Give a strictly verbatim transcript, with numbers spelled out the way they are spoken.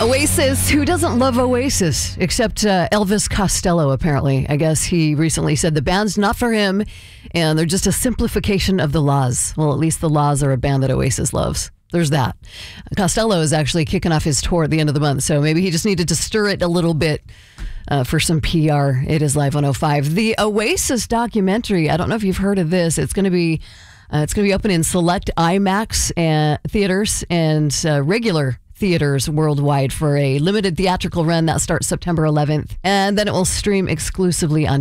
Oasis. Who doesn't love Oasis? Except uh, Elvis Costello, apparently. I guess he recently said the band's not for him, and they're just a simplification of the Laws. Well, at least the Laws are a band that Oasis loves. There's that. Costello is actually kicking off his tour at the end of the month, so maybe he just needed to stir it a little bit uh, for some P R. It is Live one oh five. The Oasis documentary, I don't know if you've heard of this. It's going to be uh, it's going to be open in select IMAX uh, theaters and uh, regular theaters worldwide for a limited theatrical run that starts September eleventh, and then it will stream exclusively on